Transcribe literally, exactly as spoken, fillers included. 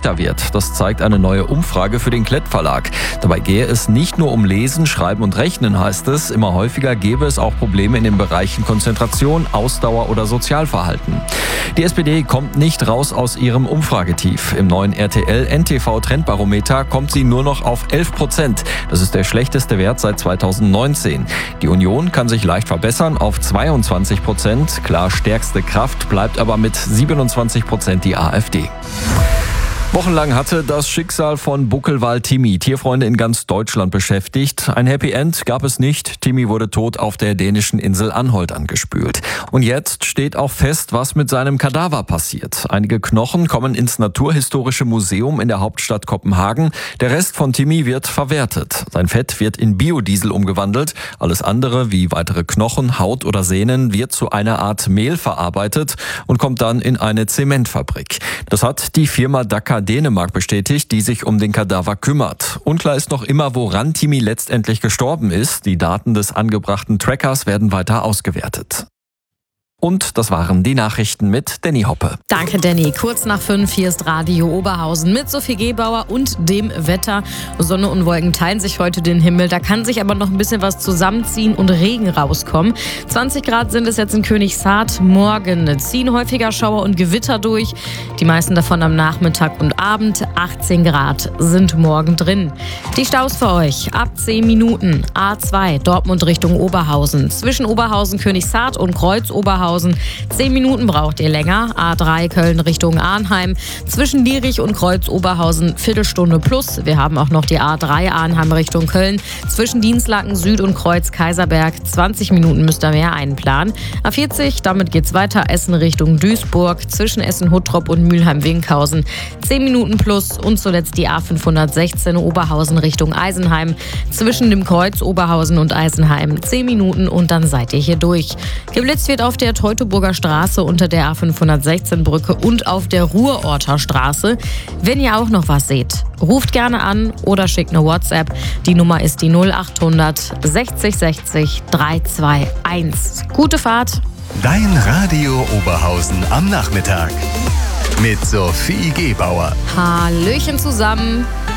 schlechter wird. Das zeigt eine neue Umfrage für den Klett Verlag. Dabei gehe es nicht nur um Lesen, Schreiben und Rechnen, heißt es. Immer häufiger gäbe es auch Probleme in den Bereichen Konzentration, Ausdauer oder Sozialverhalten. Die S P D kommt nicht raus aus ihrem Umfragetief. Im neuen R T L-N T V-Trendbarometer kommt sie nur noch auf elf Prozent. Das ist der schlechteste Wert seit zweitausendneunzehn. Die Union kann sich leicht verbessern auf zweiundzwanzig Prozent. Klar stärkste Kraft bleibt aber mit siebenundzwanzig Prozent die AfD. Wochenlang hatte das Schicksal von Buckelwal Timmy Tierfreunde in ganz Deutschland beschäftigt. Ein Happy End gab es nicht. Timmy wurde tot auf der dänischen Insel Anholt angespült. Und jetzt steht auch fest, was mit seinem Kadaver passiert. Einige Knochen kommen ins Naturhistorische Museum in der Hauptstadt Kopenhagen. Der Rest von Timmy wird verwertet. Sein Fett wird in Biodiesel umgewandelt. Alles andere, wie weitere Knochen, Haut oder Sehnen, wird zu einer Art Mehl verarbeitet und kommt dann in eine Zementfabrik. Das hat die Firma Daka Dänemark bestätigt, die sich um den Kadaver kümmert. Unklar ist noch immer, woran Timmy letztendlich gestorben ist. Die Daten des angebrachten Trackers werden weiter ausgewertet. Und das waren die Nachrichten mit Danny Hoppe. Danke, Danny. Kurz nach fünf, hier ist Radio Oberhausen mit Sophie Gebauer und dem Wetter. Sonne und Wolken teilen sich heute den Himmel. Da kann sich aber noch ein bisschen was zusammenziehen und Regen rauskommen. zwanzig Grad sind es jetzt in Königshardt. Morgen ziehen häufiger Schauer und Gewitter durch. Die meisten davon am Nachmittag und Abend. achtzehn Grad sind morgen drin. Die Staus für euch ab zehn Minuten. A zwei Dortmund Richtung Oberhausen. Zwischen Oberhausen, Königshardt und Kreuz Oberhausen. Zehn Minuten braucht ihr länger. A drei Köln Richtung Arnheim. Zwischen Lierich und Kreuz Oberhausen Viertelstunde plus. Wir haben auch noch die A drei Arnheim Richtung Köln. Zwischen Dienstlaken Süd und Kreuz Kaiserberg. zwanzig Minuten müsst ihr mehr einplanen. A vierzig, damit geht's weiter. Essen Richtung Duisburg. Zwischen Essen-Huttrop und Mülheim-Winkhausen. zehn Minuten plus. Und zuletzt die A fünfhundertsechzehn Oberhausen Richtung Eisenheim. Zwischen dem Kreuz Oberhausen und Eisenheim. zehn Minuten und dann seid ihr hier durch. Geblitzt wird auf der Teutoburger Straße unter der A fünfhundertsechzehn Brücke und auf der Ruhrorter Straße. Wenn ihr auch noch was seht, ruft gerne an oder schickt eine WhatsApp. Die Nummer ist die null achthundert sechzig sechzig dreihunderteinundzwanzig. Gute Fahrt. Dein Radio Oberhausen am Nachmittag mit Sophie Gebauer. Hallöchen zusammen.